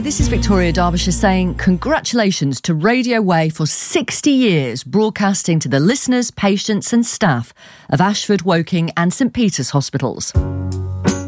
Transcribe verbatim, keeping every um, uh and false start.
this is Victoria Derbyshire saying congratulations to Radio Way for sixty years broadcasting to the listeners, patients and staff of Ashford, Woking and St Peter's hospitals.